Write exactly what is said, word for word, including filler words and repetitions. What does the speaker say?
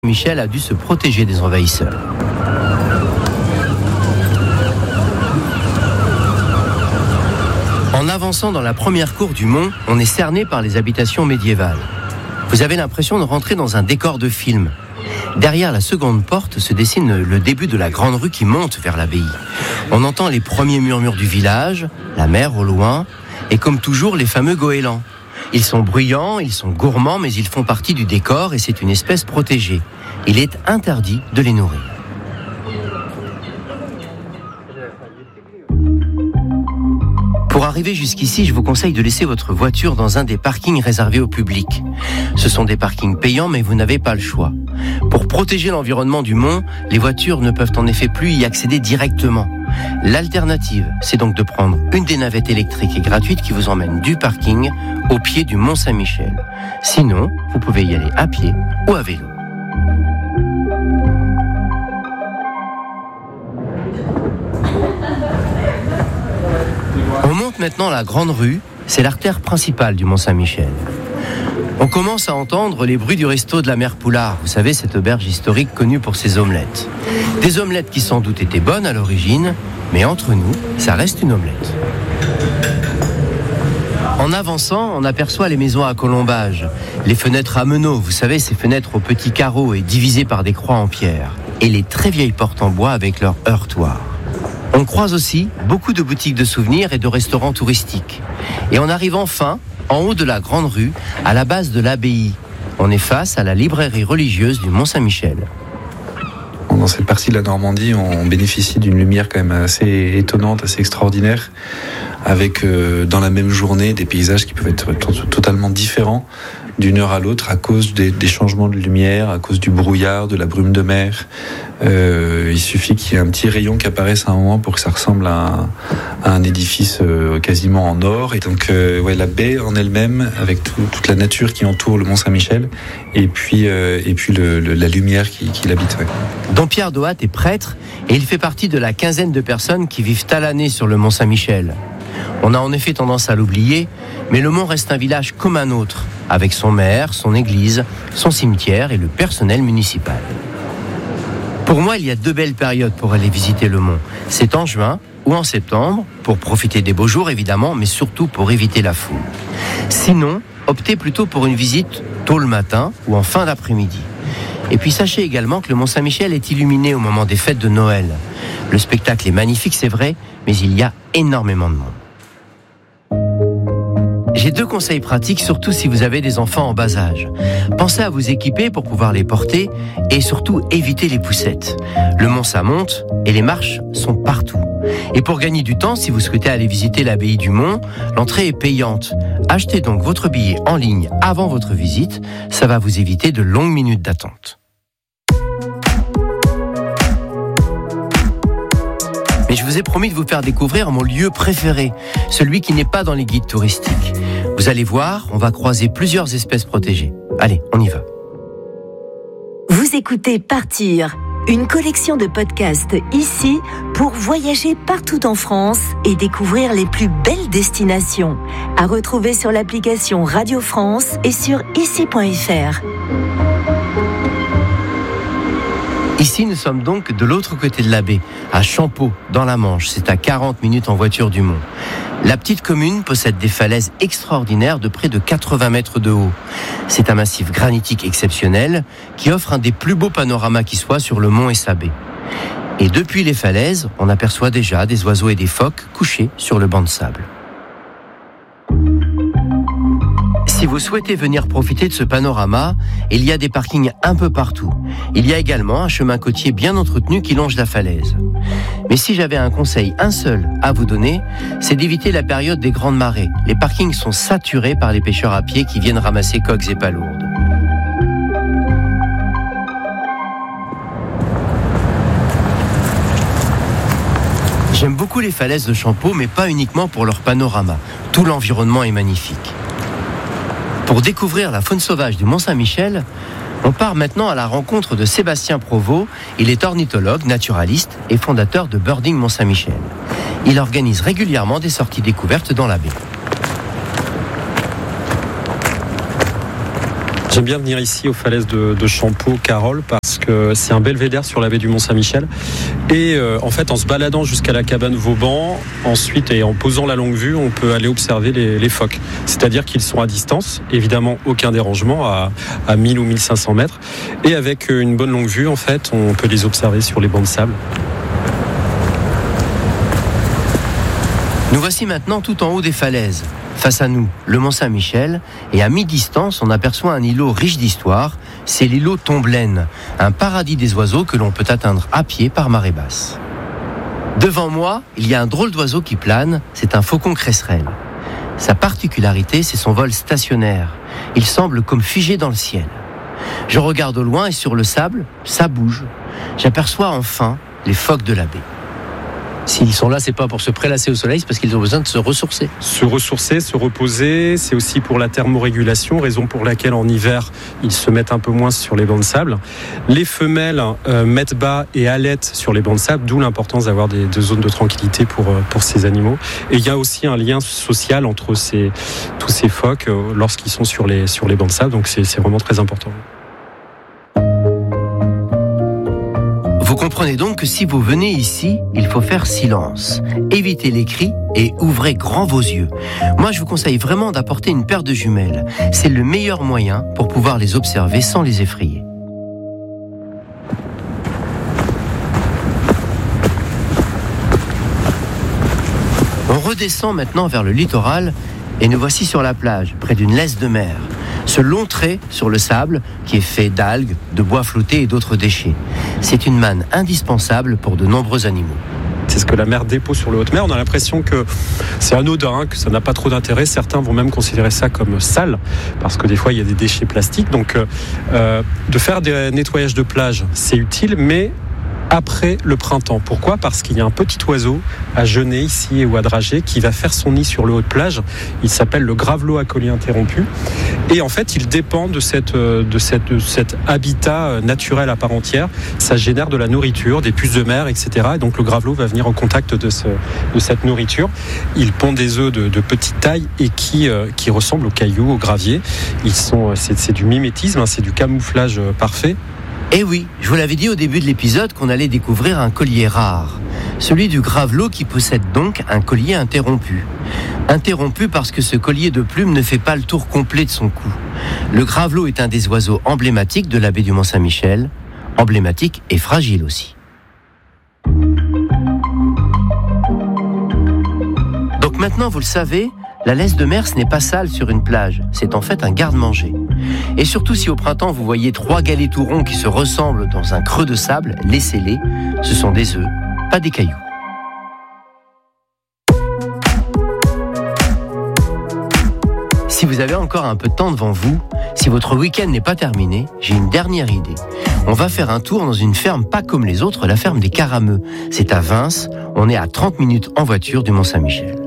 Michel a dû se protéger des envahisseurs. En avançant dans la première cour du mont, on est cerné par les habitations médiévales. Vous avez l'impression de rentrer dans un décor de film. Derrière la seconde porte se dessine le début de la grande rue qui monte vers l'abbaye. On entend les premiers murmures du village, la mer au loin, et comme toujours les fameux goélands. Ils sont bruyants, ils sont gourmands, mais ils font partie du décor et c'est une espèce protégée. Il est interdit de les nourrir. Pour arriver jusqu'ici, je vous conseille de laisser votre voiture dans un des parkings réservés au public. Ce sont des parkings payants, mais vous n'avez pas le choix. Pour protéger l'environnement du mont, les voitures ne peuvent en effet plus y accéder directement. L'alternative, c'est donc de prendre une des navettes électriques et gratuites qui vous emmène du parking au pied du mont Saint-Michel. Sinon, vous pouvez y aller à pied ou à vélo. On monte maintenant la grande rue, c'est l'artère principale du mont Saint-Michel. On commence à entendre les bruits du resto de la Mère Poulard, vous savez, cette auberge historique connue pour ses omelettes. Des omelettes qui sans doute étaient bonnes à l'origine, mais entre nous, ça reste une omelette. En avançant, on aperçoit les maisons à colombages, les fenêtres à meneaux, vous savez, ces fenêtres aux petits carreaux et divisées par des croix en pierre, et les très vieilles portes en bois avec leurs heurtoirs. On croise aussi beaucoup de boutiques de souvenirs et de restaurants touristiques. Et on arrive enfin, en haut de la grande rue, à la base de l'abbaye. On est face à la librairie religieuse du Mont Saint-Michel. Dans cette partie de la Normandie, on bénéficie d'une lumière quand même assez étonnante, assez extraordinaire, avec euh, dans la même journée des paysages qui peuvent être t- totalement différents d'une heure à l'autre à cause des, des changements de lumière, à cause du brouillard, de la brume de mer. Euh, il suffit qu'il y ait un petit rayon qui apparaisse à un moment pour que ça ressemble à un, à un édifice euh, quasiment en or. Et donc, euh, ouais, la baie en elle-même, avec tout, toute la nature qui entoure le Mont Saint-Michel, et puis, euh, et puis le, le, la lumière qui, qui l'habite. Ouais. Don Pierre Doat est prêtre et il fait partie de la quinzaine de personnes qui vivent à l'année sur le Mont Saint-Michel. On a en effet tendance à l'oublier, mais le mont reste un village comme un autre, avec son maire, son église, son cimetière et le personnel municipal. Pour moi, il y a deux belles périodes pour aller visiter le mont. C'est en juin ou en septembre, pour profiter des beaux jours évidemment, mais surtout pour éviter la foule. Sinon, optez plutôt pour une visite tôt le matin ou en fin d'après-midi. Et puis sachez également que le Mont Saint-Michel est illuminé au moment des fêtes de Noël. Le spectacle est magnifique, c'est vrai, mais il y a énormément de monde. J'ai deux conseils pratiques, surtout si vous avez des enfants en bas âge. Pensez à vous équiper pour pouvoir les porter et surtout éviter les poussettes. Le mont ça monte et les marches sont partout. Et pour gagner du temps, si vous souhaitez aller visiter l'abbaye du Mont, l'entrée est payante. Achetez donc votre billet en ligne avant votre visite, ça va vous éviter de longues minutes d'attente. Mais je vous ai promis de vous faire découvrir mon lieu préféré, celui qui n'est pas dans les guides touristiques. Vous allez voir, on va croiser plusieurs espèces protégées. Allez, on y va. Vous écoutez Partir, une collection de podcasts ici pour voyager partout en France et découvrir les plus belles destinations. À retrouver sur l'application Radio France et sur ici point f r. Ici, nous sommes donc de l'autre côté de la baie, à Champeaux, dans la Manche. C'est à quarante minutes en voiture du mont. La petite commune possède des falaises extraordinaires de près de quatre-vingts mètres de haut. C'est un massif granitique exceptionnel qui offre un des plus beaux panoramas qui soit sur le mont et sa baie. Et depuis les falaises, on aperçoit déjà des oiseaux et des phoques couchés sur le banc de sable. Si vous souhaitez venir profiter de ce panorama, il y a des parkings un peu partout. Il y a également un chemin côtier bien entretenu qui longe la falaise. Mais si j'avais un conseil, un seul, à vous donner, c'est d'éviter la période des grandes marées. Les parkings sont saturés par les pêcheurs à pied qui viennent ramasser coques et palourdes. J'aime beaucoup les falaises de Champeaux, mais pas uniquement pour leur panorama. Tout l'environnement est magnifique. Pour découvrir la faune sauvage du Mont Saint-Michel, on part maintenant à la rencontre de Sébastien Provost. Il est ornithologue, naturaliste et fondateur de Birding Mont Saint-Michel. Il organise régulièrement des sorties découvertes dans la baie. J'aime bien venir ici aux falaises de, de Champeaux, Carole, parce que c'est un belvédère sur la baie du Mont-Saint-Michel. Et euh, en fait, en se baladant jusqu'à la cabane Vauban, ensuite et en posant la longue vue, on peut aller observer les, les phoques. C'est-à-dire qu'ils sont à distance, évidemment aucun dérangement, à, à mille ou mille cinq cents mètres. Et avec une bonne longue vue, en fait, on peut les observer sur les bancs de sable. Nous voici maintenant tout en haut des falaises. Face à nous, le Mont-Saint-Michel, et à mi-distance, on aperçoit un îlot riche d'histoire, c'est l'îlot Tomblaine, un paradis des oiseaux que l'on peut atteindre à pied par marée basse. Devant moi, il y a un drôle d'oiseau qui plane, c'est un faucon cresserelle. Sa particularité, c'est son vol stationnaire. Il semble comme figé dans le ciel. Je regarde au loin et sur le sable, ça bouge. J'aperçois enfin les phoques de la baie. S'ils sont là, c'est pas pour se prélasser au soleil, c'est parce qu'ils ont besoin de se ressourcer. Se ressourcer, se reposer, c'est aussi pour la thermorégulation, raison pour laquelle en hiver, ils se mettent un peu moins sur les bancs de sable. Les femelles euh, mettent bas et allaitent sur les bancs de sable, d'où l'importance d'avoir des, des zones de tranquillité pour, euh, pour ces animaux. Et il y a aussi un lien social entre ces, tous ces phoques euh, lorsqu'ils sont sur les, sur les bancs de sable, donc c'est, c'est vraiment très important. Vous comprenez donc que si vous venez ici, il faut faire silence, éviter les cris et ouvrez grand vos yeux. Moi, je vous conseille vraiment d'apporter une paire de jumelles. C'est le meilleur moyen pour pouvoir les observer sans les effrayer. On redescend maintenant vers le littoral et nous voici sur la plage, près d'une laisse de mer. Ce long trait sur le sable qui est fait d'algues, de bois flottés et d'autres déchets. C'est une manne indispensable pour de nombreux animaux. C'est ce que la mer dépose sur le haute mer. On a l'impression que c'est anodin, que ça n'a pas trop d'intérêt. Certains vont même considérer ça comme sale, parce que des fois, il y a des déchets plastiques. Donc, euh, de faire des nettoyages de plage, c'est utile, mais après le printemps. Pourquoi ? Parce qu'il y a un petit oiseau à Genêt ici ou à Dragé qui va faire son nid sur le haut de plage. Il s'appelle le gravelot à collier interrompu. Et en fait, il dépend de, cette, de, cette, de cet habitat naturel à part entière. Ça génère de la nourriture, des puces de mer, et cetera. Et donc le gravelot va venir au contact de, ce, de cette nourriture. Il pond des œufs de, de petite taille et qui, euh, qui ressemblent aux cailloux, aux graviers. Ils sont, c'est, c'est du mimétisme, hein, c'est du camouflage parfait. Eh oui, je vous l'avais dit au début de l'épisode qu'on allait découvrir un collier rare. Celui du gravelot qui possède donc un collier interrompu. Interrompu parce que ce collier de plumes ne fait pas le tour complet de son cou. Le gravelot est un des oiseaux emblématiques de la baie du Mont-Saint-Michel, emblématique et fragile aussi. Donc maintenant, vous le savez, la laisse de mer, ce n'est pas sale sur une plage, c'est en fait un garde-manger. Et surtout si au printemps vous voyez trois galets tout ronds qui se ressemblent dans un creux de sable, laissez-les, ce sont des œufs, pas des cailloux. Si vous avez encore un peu de temps devant vous, si votre week-end n'est pas terminé, j'ai une dernière idée. On va faire un tour dans une ferme pas comme les autres, la ferme des Carameux. C'est à Vins, on est à trente minutes en voiture du Mont-Saint-Michel.